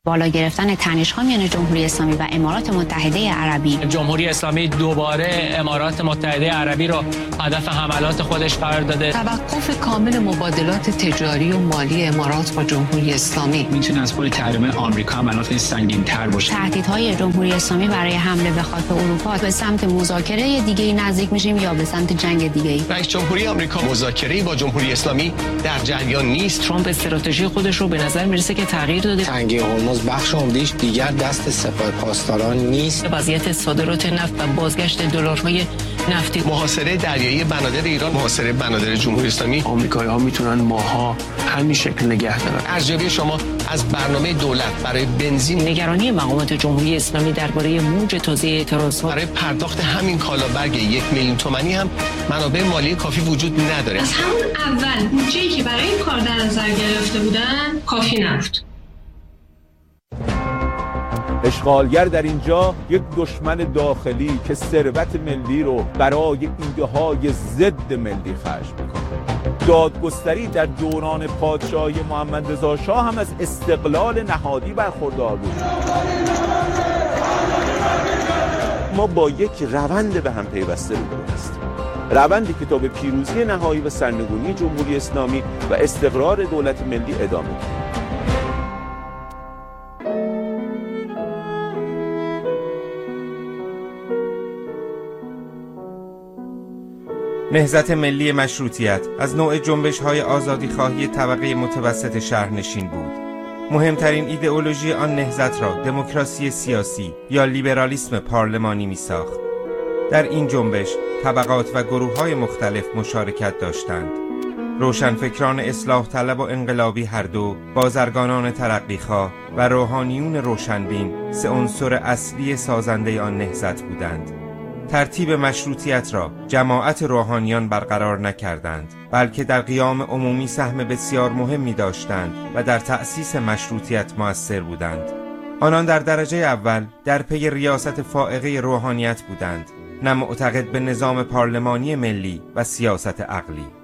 بالا گرفتن تنش‌ها میان جمهوری اسلامی و امارات متحده عربی. جمهوری اسلامی دوباره امارات متحده عربی را هدف حملات خودش قرار داده. توقف کامل مبادلات تجاری و مالی امارات با جمهوری اسلامی میتونه از پول تحریم آمریکا منافع سنگین‌تر باشه. تهدیدهای جمهوری اسلامی برای حمله به خاک اروپا، به سمت مذاکره دیگه‌ای نزدیک میشیم یا به سمت جنگ دیگه‌ای. رئیس جمهوری آمریکا مذاکره‌ای با جمهوری اسلامی در جریان نیست. ترامپ استراتژی خودش رو به نظر میرسه که تغییر داده. تنگه هرمز بخش عمده‌اش دیگر دست سپاه پاسداران نیست. وضعیت صادرات نفت و بازگشت دلارهای نفتی، محاصره دریایی بنادر ایران، محاصره بنادر جمهوری اسلامی. آمریکایی‌ها میتونن ماها همین شکل نگه دارن. ارزیابی شما از برنامه دولت برای بنزین، نگرانی مقامات جمهوری اسلامی درباره موج تازه اعتراضات برای پرداخت همین کالابرگ 1 میلیون تومانی هم منابع مالی کافی وجود نداره. از همون اول بودجه‌ای که برای این کار در نظر گرفته بودن کافی نبود. اشغالگر در اینجا یک دشمن داخلی که ثروت ملی رو برای ایده‌های ضد ملی خرج میکنه. دادگستری در دوران پادشاهی محمد رضا شاه هم از استقلال نهادی برخوردار بود. ما با یک روند به هم پیوسته روبرو هستیم. روندی که تا به پیروزی نهایی و سرنگونی جمهوری اسلامی و استقرار دولت ملی ادامه دارد. نهضت ملی مشروطیت از نوع جنبش‌های آزادی‌خواهی طبقه متوسط شهرنشین بود. مهمترین ایدئولوژی آن نهضت را دموکراسی سیاسی یا لیبرالیسم پارلمانی می‌ساخت. در این جنبش طبقات و گروه‌های مختلف مشارکت داشتند. روشنفکران اصلاح طلب و انقلابی هر دو، بازرگانان ترقیخواه و روحانیون روشنبین سه عنصر اصلی سازنده آن نهضت بودند. ترتیب مشروطیت را جماعت روحانیان برقرار نکردند، بلکه در قیام عمومی سهم بسیار مهمی داشتند و در تأسیس مشروطیت مؤثر بودند. آنان در درجه اول در پی ریاست فائقه روحانیت بودند، نه معتقد به نظام پارلمانی ملی و سیاست عقلی.